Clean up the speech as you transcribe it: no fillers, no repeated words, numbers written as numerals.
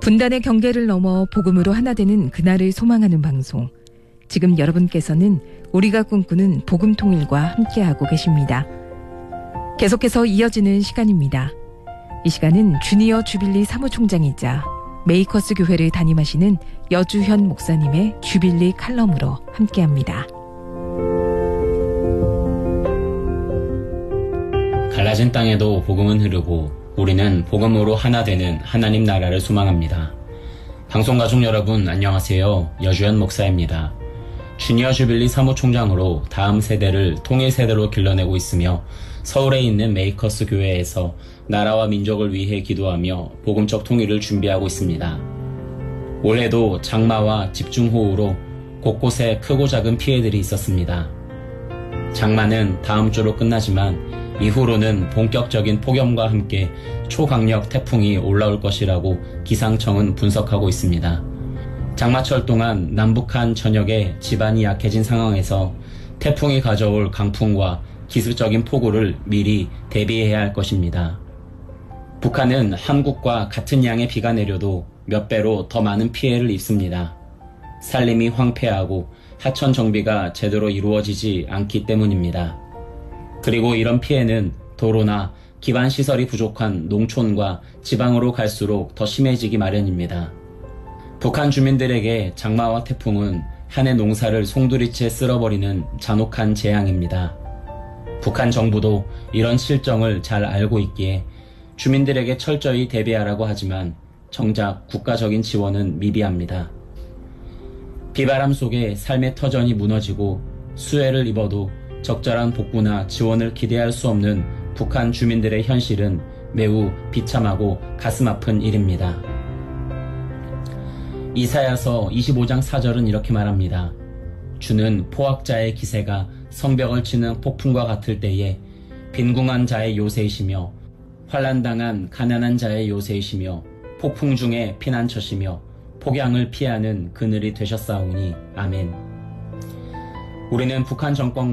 분단의 경계를 넘어 복음으로 하나 되는 그날을 소망하는 방송. 지금 여러분께서는 우리가 꿈꾸는 복음 통일과 함께하고 계십니다. 계속해서 이어지는 시간입니다. 이 시간은 주니어 주빌리 사무총장이자 메이커스 교회를 담임하시는 여주현 목사님의 주빌리 칼럼으로 함께합니다. 갈라진 땅에도 복음은 흐르고 우리는 복음으로 하나 되는 하나님 나라를 소망합니다. 방송 가족 여러분 안녕하세요. 여주현 목사입니다. 주니어 주빌리 사무총장으로 다음 세대를 통일 세대로 길러내고 있으며 서울에 있는 메이커스 교회에서 나라와 민족을 위해 기도하며 복음적 통일을 준비하고 있습니다. 올해도 장마와 집중호우로 곳곳에 크고 작은 피해들이 있었습니다. 장마는 다음 주로 끝나지만 이후로는 본격적인 폭염과 함께 초강력 태풍이 올라올 것이라고 기상청은 분석하고 있습니다. 장마철 동안 남북한 전역에 지반이 약해진 상황에서 태풍이 가져올 강풍과 기습적인 폭우를 미리 대비해야 할 것입니다. 북한은 한국과 같은 양의 비가 내려도 몇 배로 더 많은 피해를 입습니다. 산림이 황폐하고 하천 정비가 제대로 이루어지지 않기 때문입니다. 그리고 이런 피해는 도로나 기반 시설이 부족한 농촌과 지방으로 갈수록 더 심해지기 마련입니다. 북한 주민들에게 장마와 태풍은 한 해 농사를 송두리째 쓸어버리는 잔혹한 재앙입니다. 북한 정부도 이런 실정을 잘 알고 있기에 주민들에게 철저히 대비하라고 하지만 정작 국가적인 지원은 미비합니다. 비바람 속에 삶의 터전이 무너지고 수해를 입어도 적절한 복구나 지원을 기대할 수 없는 북한 주민들의 현실은 매우 비참하고 가슴 아픈 일입니다. 이사야서 25장 4절은 이렇게 말합니다. 주는 포악자의 기세가 성벽을 치는 폭풍과 같을 때에 빈궁한 자의 요새이시며 환난당한 가난한 자의 요새이시며 폭풍 중에 피난처시며 폭양을 피하는 그늘이 되셨사오니 아멘. 우리는 북한 정권과